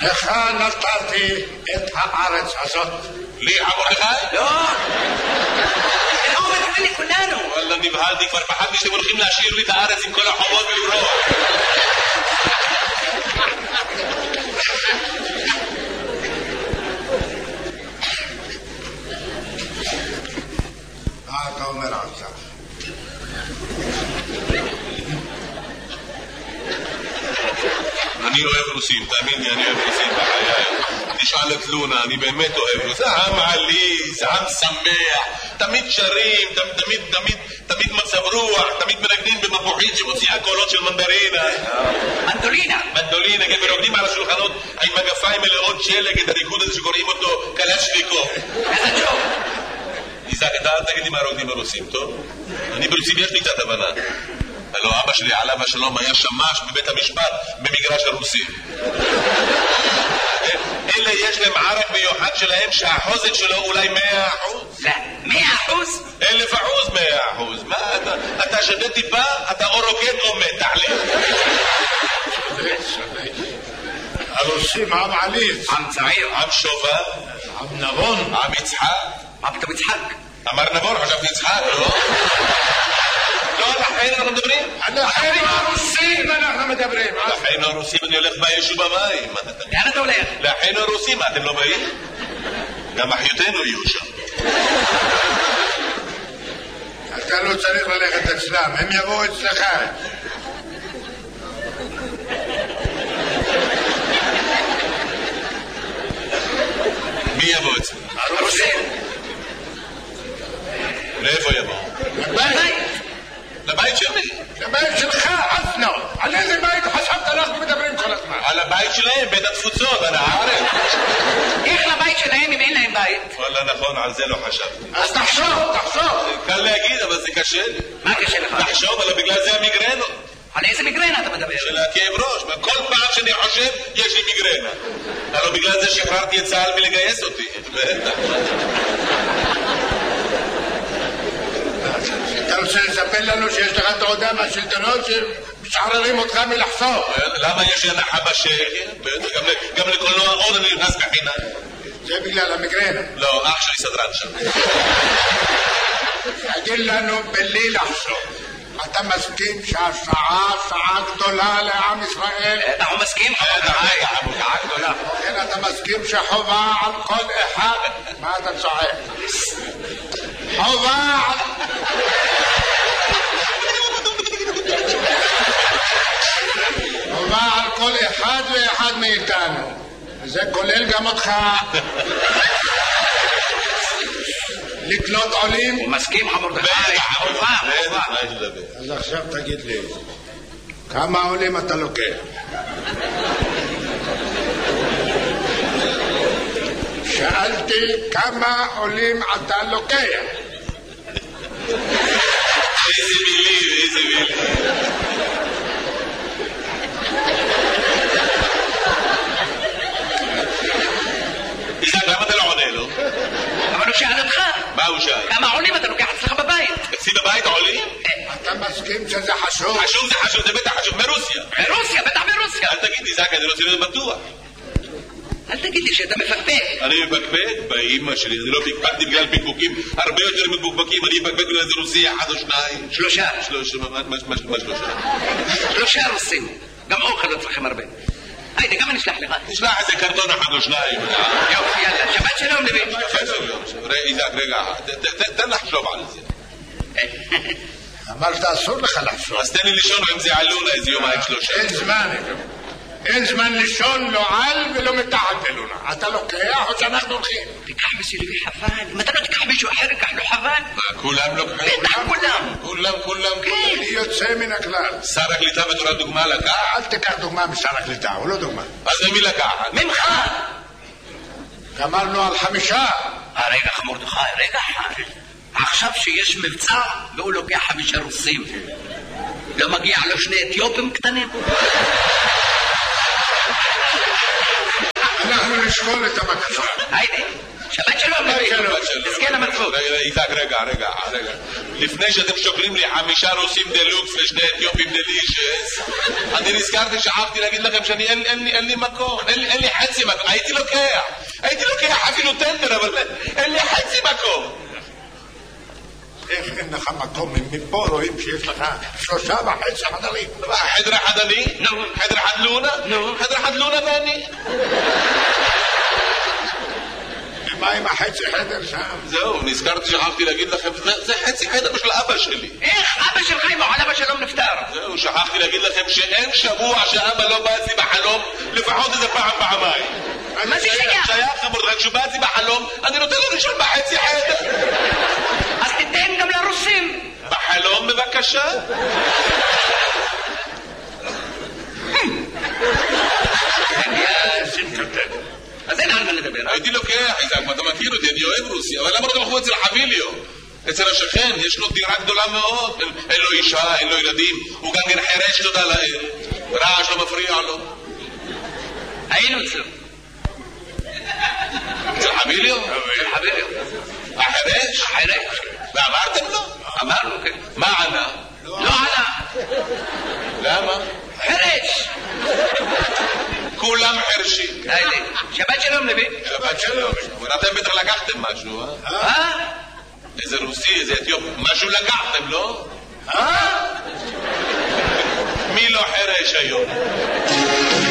לך נתתי את הארץ הזאת. לי המרדכי? לא. לא אומר לכולנו. וואלה, נבהלתי, כבר פחדתי שאתם הולכים להשאיר לי את הארץ עם כל החובות ולברוח. מה אתה אומר עכשיו? אני אוהב רוסים, תאמין לי, אני אוהב רוסים בחיי. תשאל את לונה, אני באמת אוהב רוסים. עם עליז, עם שמח, תמיד שרים, תמיד מצב רוח, תמיד מנגנים במפוחית שמוציאה קולות של מנדרינה. מנדולינה, כן, ורוקדים על השולחנות עם מגפיים מלאות שלג, את הריקוד הזה שקוראים אותו קלצ'ניקוב. איזה ג'וב. איזק, אתה אל תגיד לי מה רוקדים ברוסים, טוב? אני ברוסים יש לי קצת הבנה. הלוא אבא שלי עליו השלום היה שמש בבית המשפט במגרש הרוסים. אלה יש להם ערק מיוחד שלהם שהחוזק שלו אולי 100%. לא, 100%? 1,000%, 100%. מה אתה שווה טיפה, אתה או רוקד או מת, תחליט. הרוסים עם עליז, עם צעיר, עם שובה, עם נבון, עם יצחק. מה פתאום יצחק? אמר נבון, חשבתי יצחק, לא? לא, על החיים אנחנו מדברים? על החיים הרוסים אנחנו מדברים. על החיים הרוסים אני הולך ביישוב במים. לאן אתה הולך? לחיים הרוסים, אתם לא באים? גם אחיותינו יהיו שם. אתה לא צריך ללכת אצלם, הם יבואו אצלך. מי יבוא אצלם? הרוסים. לאיפה יבואו? לבית. לבית שלי. לבית שלך, אסנו. על איזה בית חשבת אנחנו מדברים כל הזמן? על הבית שלהם, בית התפוצות, על הארץ. איך לבית שלהם אם אין להם בית? וואלה, נכון, על זה לא חשבתי. אז תחשוב. קל להגיד, אבל זה קשה לי. מה קשה לך? לחשוב, אבל בגלל זה המיגרנו. על איזה מיגרנה אתה מדבר? של הכאב ראש. כל פעם שאני חושב, יש לי מיגרנה. אבל בגלל זה שחררתי את צה"ל מלגייס אותי. אתה רוצה לספר לנו שיש לך תעודה מהשלטונות שמשחררים אותך מלחשוב? למה יש לי הנחה בשקל? גם לקולנוע עוד אני נכנס בחינם. זה בגלל המיגרנה. לא, אח שלי סדרן שם. תגיד לנו בלי לחשוב, אתה מסכים שהשעה שעה גדולה לעם ישראל? אנחנו מסכים? שעה גדולה. כן, אתה מסכים שחובה על כל אחד? מה אתה צועק? חובה על... חובה על כל אחד ואחד מאיתנו. זה כולל גם אותך. לקלוט עולים? הוא מסכים מרדכי. חובה. אז עכשיו תגיד לי, כמה עולים אתה לוקח? שאלתי כמה עולים אתה לוקח? איזה מילים. איזק, למה אתה לא עונה לו? אבל הוא שאל אותך. מה הוא שאל? כמה עולים אתה לוקח אצלך בבית? אצלי בבית עולים? אתה מסכים שזה חשוב? חשוב, זה בטח חשוב, מרוסיה. בטח ברוסיה. אל תגיד לי, זק, אני רוצה להיות בטוח. אל תגיד לי שאתה מפקפק. אני מפקפק באמא שלי, אני לא פקפקתי בגלל פקפוקים הרבה יותר מפוקפקים, אני מפקפק בגלל איזה רוסי אחד או שניים. שלושה. מה שלושה? 3 רוסים. גם אוכל לא צריכים הרבה. היידה, גם אני אשלח לך. תשלח איזה קרטון אחד או שניים. יופי, יאללה, שבת שלום לוי. איזק, רגע, תן לחשוב על זה. אמרת אסור לך לחשוב. אז תן לי לישון עם זה עלונה איזה יומיים 3. אין זמן לישון, לא על ולא מתחת ללונה. אתה לוקח או שאנחנו הולכים? תיקח מסילוי חבל. אם אתה לא תיקח מישהו אחר, תיקח לו חבל. כולם לוקחים? בטח כולם. אני יוצא מן הכלל. שר הקליטה בתור הדוגמה לקח? אל תיקח דוגמה משר הקליטה, הוא לא דוגמה. אז ממי לקחת? ממך. גמרנו על 5. רגע, מרדכי, רגע. עכשיו שיש מבצע והוא לוקח 5 רוסים. לא מגיע לו 2 אתיופים קטנים? אנחנו נשקול את הבקשה. היידה, שבת שלום נביא. תזכה למטפות. איתק, רגע. לפני שאתם שוקלים לי 5 רוסים דלוקס ל2 אתיופים דלישס, אני נזכרתי, שכחתי להגיד לכם שאני אין לי מקום, אין לי חצי מקום. הייתי לוקח אפילו טנדר, אבל אין לי חצי מקום. איך אין לך מקום? מפה רואים שיש לך 3.5 חדרים. חדר אחד אני? חדר אחד לונה? חדר אחד לונה ואני? מה עם החצי חדר שם? זהו, נזכרתי, שכחתי להגיד לכם, זה חצי חדר של אבא שלי. איך אבא שלך עם עליו השלום נפטר? זהו, שכחתי להגיד לכם שאין שבוע שאבא לא בא אצלי בחלום, לפחות איזה פעמיים. מה זה שייך? מרדכי, כשהוא בא אצלי בחלום, אני נותן לו לישון בחצי חדר. אז תיתן גם לרוסים. בחלום בבקשה. אז אין על מה לדבר. הייתי לוקח, איזק, אתה מכיר אותי, אני אוהב רוסיה, אבל למה אתם הלכו אצל חביליו? אצל השכן, יש לו דירה גדולה מאוד, אין לו אישה, אין לו ילדים, הוא גם כן חרש, תודה לאל, רעש לא מפריע לו. היינו אצלו. אצל חביליו? אצל חביליו. החרש? החרש. ואמרתם לו? אמרנו, כן. מה ענה? לא ענה. למה? חרש. כולם חרשים. שבת שלום נביא. שבת שלום. אבל אתם בטח לקחתם משהו, אה? איזה רוסי, איזה אתיופי, משהו לקחתם, לא? מי לא חרש היום?